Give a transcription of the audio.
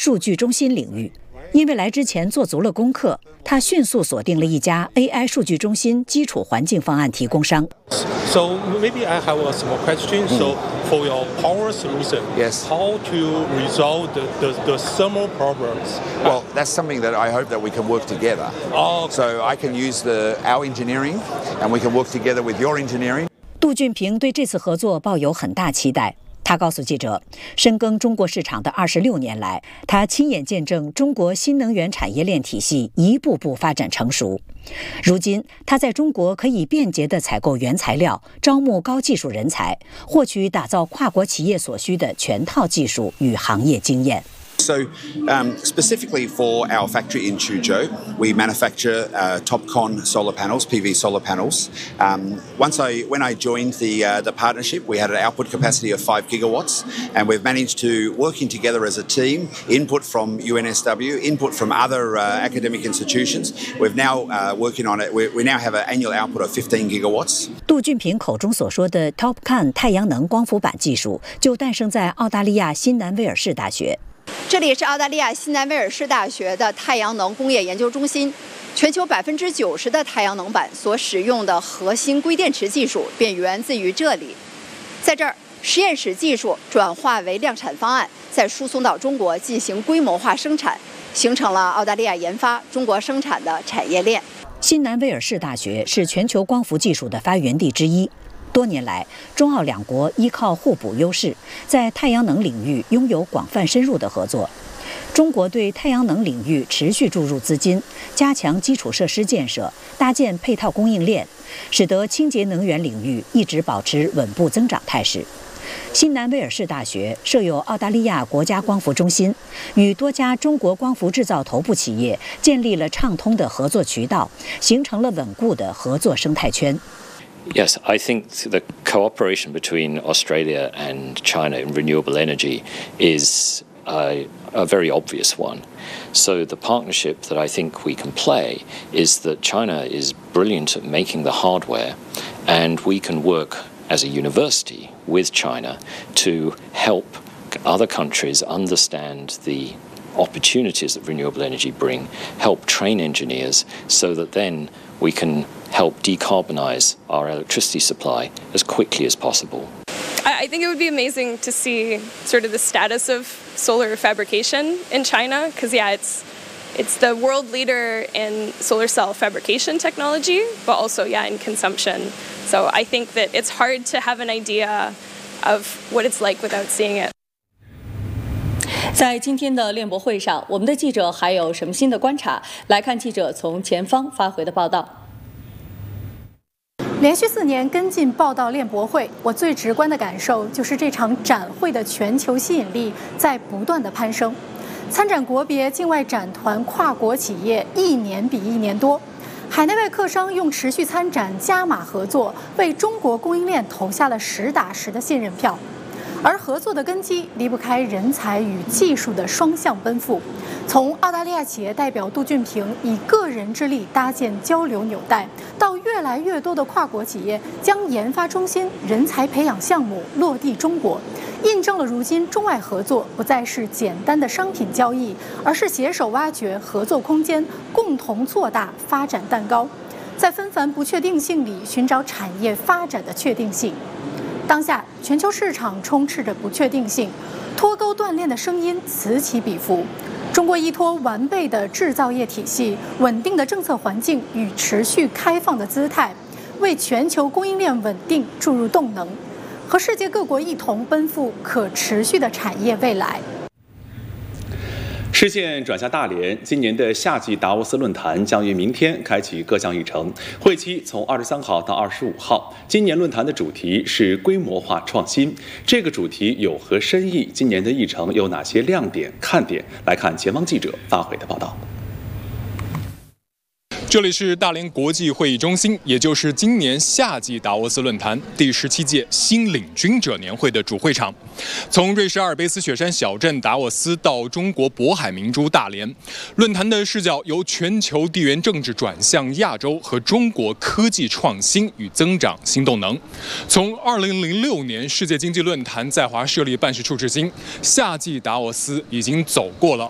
数据中心领域。因为来之前做足了功课，他迅速锁定了一家 AI 数据中心基础环境方案提供商。 So maybe I have a small question. So for your power solution, yes, how to resolve the thermal problems? Well, that's something that I hope that we can work together. So I can use our engineering, and we can work together with your engineering. 杜俊平对这次合作抱有很大期待。他告诉记者，深耕中国市场的26年来，他亲眼见证中国新能源产业链体系一步步发展成熟。如今，他在中国可以便捷地采购原材料，招募高技术人才，获取打造跨国企业所需的全套技术与行业经验。 So specifically for our factory in Chuzhou, we manufacture TOPCon solar panels, PV solar panels. When I joined the partnership, we had an output capacity of 5 gigawatts, and we've managed to, working together as a team, input from UNSW, input from other academic institutions. We've now working on it. We now have an annual output of 15 gigawatts. 杜俊平口中所说的 TOPCon 太阳能光伏板技术，就诞生在澳大利亚新南威尔士大学。 这里是澳大利亚新南威尔士大学的太阳能工业研究中心。全球90%的太阳能板所使用的核心硅电池技术便源自于这里。在这儿，实验室技术转化为量产方案，再输送到中国进行规模化生产，形成了澳大利亚研发、中国生产的产业链。 新南威尔士大学是全球光伏技术的发源地之一。多年来，中澳两国依靠互补优势，在太阳能领域拥有广泛深入的合作。中国对太阳能领域持续注入资金，加强基础设施建设，搭建配套供应链，使得清洁能源领域一直保持稳步增长态势。新南威尔士大学设有澳大利亚国家光伏中心，与多家中国光伏制造头部企业建立了畅通的合作渠道，形成了稳固的合作生态圈。 Yes, I think the cooperation between Australia and China in renewable energy is a very obvious one. So the partnership that I think we can play is that China is brilliant at making the hardware, and we can work as a university with China to help other countries understand the opportunities that renewable energy bring, help train engineers so that then we can help decarbonize our electricity supply as quickly as possible. I think it would be amazing to see sort of the status of solar fabrication in China, because it's the world leader in solar cell fabrication technology, but also in consumption. So I think that it's hard to have an idea of what it's like without seeing it. 在今天的链博会上，我们的记者还有什么新的观察？来看记者从前方发回的报道。 连续4年跟进报道链博会，我最直观的感受就是这场展会的全球吸引力在不断的攀升。参展国别、境外展团、跨国企业一年比一年多，海内外客商用持续参展、加码合作，为中国供应链投下了实打实的信任票。而合作的根基离不开人才与技术的双向奔赴。从澳大利亚企业代表杜俊平以个人之力搭建交流纽带，到越来越多的跨国企业将研发中心、人才培养项目落地中国，印证了如今中外合作不再是简单的商品交易，而是携手挖掘合作空间，共同做大发展蛋糕，在纷繁不确定性里寻找产业发展的确定性。当下全球市场充斥着不确定性，脱钩断链的声音此起彼伏。中国依托完备的制造业体系、稳定的政策环境与持续开放的姿态，为全球供应链稳定注入动能，和世界各国一同奔赴可持续的产业未来。 视线转向大连，今年的夏季达沃斯论坛将于明天开启各项议程，会期从23号到25号。今年论坛的主题是规模化创新，这个主题有何深意？今年的议程有哪些亮点、看点？来看前方记者发回的报道。 这里是大连国际会议中心，也就是今年夏季达沃斯论坛第17届新领军者年会的主会场。从瑞士阿尔卑斯雪山小镇达沃斯到中国渤海明珠大连，论坛的视角由全球地缘政治转向亚洲和中国科技创新与增长新动能。从2006年世界经济论坛在华设立办事处至今，夏季达沃斯已经走过了